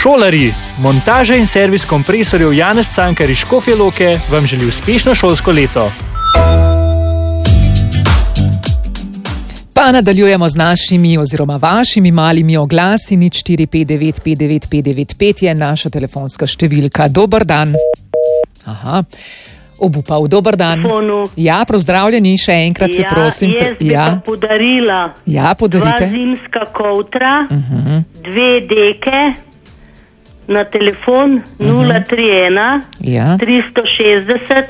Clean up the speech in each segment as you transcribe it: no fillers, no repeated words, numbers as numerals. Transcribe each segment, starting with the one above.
Šolarji, montaža in servis kompresorjev Janez Cankar iz Škofje Loke vam želi uspešno šolsko leto. Pa nadaljujemo z našimi oziroma vašimi malimi oglasi. 0459 59 595 je naša telefonska številka. Dober dan. Aha. Obupal, dober dan. Ja, pozdravljeni, še enkrat se prosim. Jaz bi pa podarila. Ja, podarite. 2 zimska kovtra, 2 deke na telefon 031 360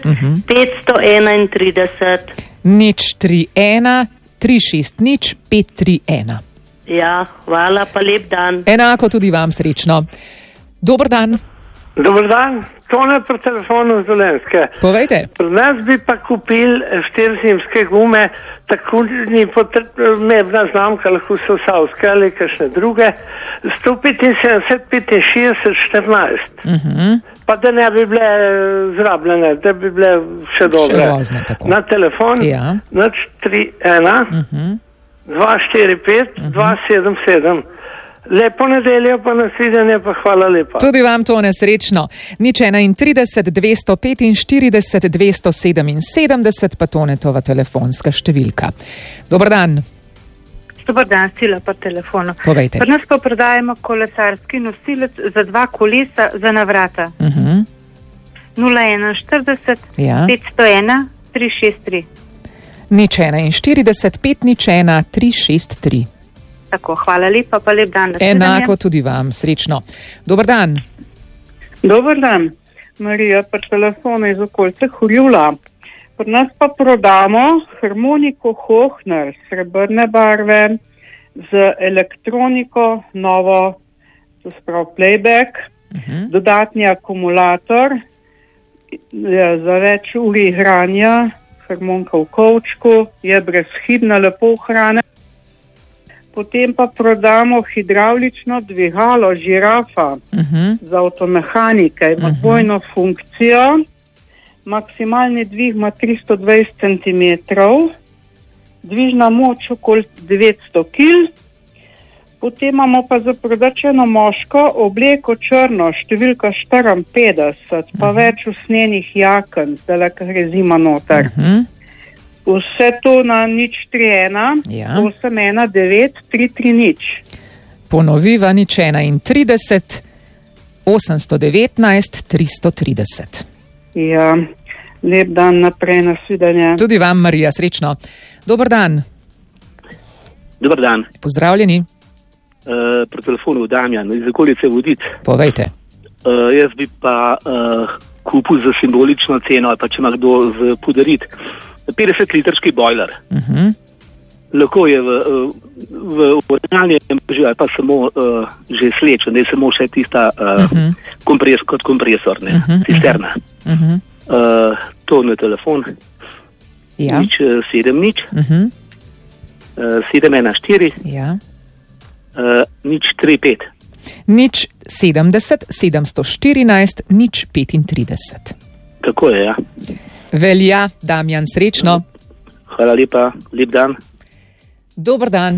531. 031 360 531. Ja, hvala, pa lep dan. Enako tudi vam, srečno. Dober dan. Dober dan, Tone pri telefonu z Dolenjske. Povejte. Pri nas bi pa kupili 4 zimske gume, tako ni mebna znamka, lahko so savske ali kakšne druge, 175, 65, 14. Pa da ne bi bile zrabljene, da bi bile še dobre. Še vozne, tako. Na telefon 031 245 277. Lepo nedeljo, pa nasvidenje, pa hvala lepa. Tudi vam to nesrečno. 031 245 277, pa Tonetova telefonska številka. Dober dan. Dober dan, Sila pa telefonu. Povejte. Pri nas pa prodajamo kolesarski nosilec za 2 kolesa za navrata. 041 501 363. 041 501 363. Tako, hvala lepa, pa lep dan. Enako tudi vam, srečno. Dober dan. Dober dan, Marija, pa telefona iz okolice Horjula. Pri nas pa prodamo harmoniko Hohner, srebrne barve, z elektroniko, novo, to sprav playback, dodatni akumulator, za več uri igranja, harmonika v kovčku, je brezhibna, lepo ohrane. Potem pa prodamo hidravlično dvigalo žirafa za avtomehanike. Ima dvojno funkcijo, maksimalni dvig ima 320 cm, dvižna moč okoli 900 kg. Potem imamo pa za prodačeno moško obleko črno, številka 54, pa več usnjenih jaken, zdaj kar je zima noter. Vse to na 031 819 330. Ponoviva 031 819 330. Ja, lep dan naprej, nasvidenje. Tudi vam, Marija, srečno. Dober dan. Dober dan. Pozdravljeni. Pri telefonu Damjan, iz okolice Vodic. Povejte. Jaz bi pa kupil za simbolično ceno, ali pa če ima kdo podariti 50-litrski bojler. Lahko je v originalnem mreži, ali pa samo že slečen, ne samo še tista kot kompresor, ne, cisterna. To na telefon. 070 714 035. 070 714 035. Tako je, ja. Velja, Damjan, srečno. Hvala lepa, lep dan. Dober dan.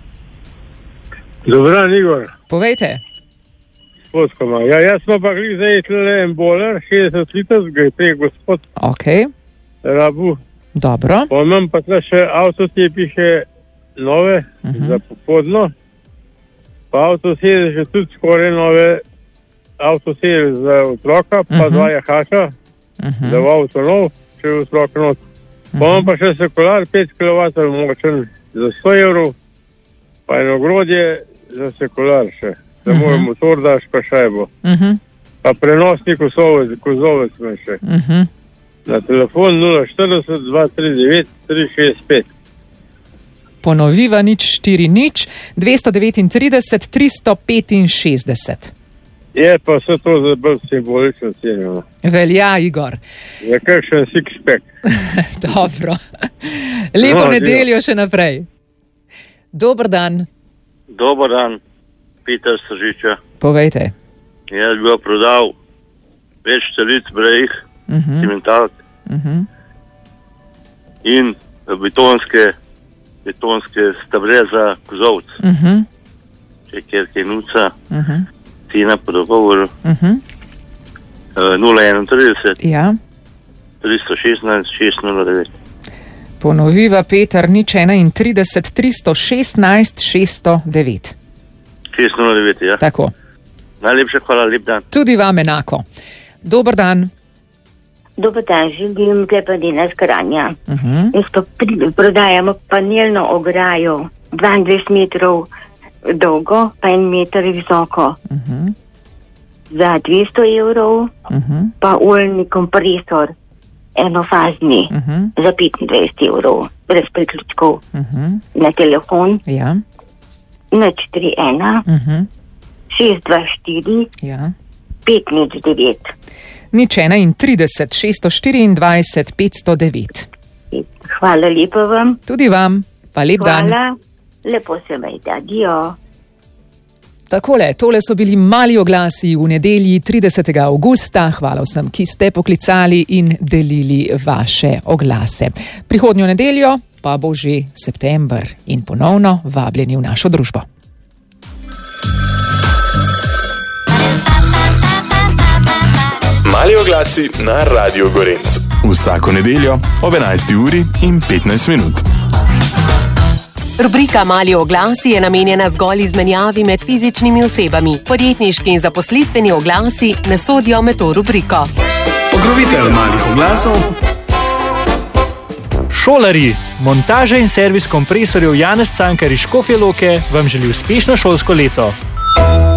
Dober dan, Igor. Povejte. Sposkoma. Ja, jaz smo pa gli zdaj tle en boiler, 60 litrov, ga je prej gospod rabu. Dobro. Pa imam pa tle še avtotepihe nove, za popodno. Pa avtosedeže tudi skoraj nove, avtosedež za otroka, pa 2 jahača, za avtonov, če je otrok not. Pa imam pa še sekular, 5 kW močen za 100 evrov, pa eno ogrodje za sekular še. Da moj motor daš pa šajbo. Pa prenosnik kozovec me še. Na telefon 040 239 365. Ponoviva 040 239 365. Je pa vse to za bolj simbolično cenjeno. Velja, Igor. Je kakšen six-pack. Dobro. Lepo nedeljo še naprej. Dober dan. Dober dan, Peter Sržiča. Povejte. Jaz bi ga prodal več celic brejih, cimentalk in betonske stable za kozovc. Če kjer kaj nuca, Tina po dogovoru. 031 Ja. 316 609. Ponoviva Peter, 031 316 609. 609, ja. Tako. Najlepša hvala, lep dan. Tudi vam enako. Dober dan. Dober dan, želim te pa Dina Skranja. Prodajamo panelno ograjo, 22 metrov dolgo, pa 1 meter visoko. Za 200 evrov, pa oljni kompresor, enofazni, za 25 evrov, brez priključkov. Na telefon, 031 624 509. 031 624 509. Hvala lepa vam. Tudi vam, pa lep dan. Hvala, lepo se majte, adijo. Takole, tole so bili mali oglasi v nedelji 30. avgusta. Hvala vsem, ki ste poklicali in delili vaše oglase. Prihodnjo nedeljo pa bo že september in ponovno vabljeni v našo družbo. Mali oglasi na Radio Gorenc. Vsako nedeljo ob 11:15. Rubrika Mali oglasi je namenjena zgolj izmenjavi med fizičnimi osebami. Podjetniški in zaposlitveni oglasi ne sodijo med to rubriko. Pokrovitelj malih oglasov. Šolarji, montaža in servis kompresorjev Janez Cankar iz Škofje Loke vam želi uspešno šolsko leto.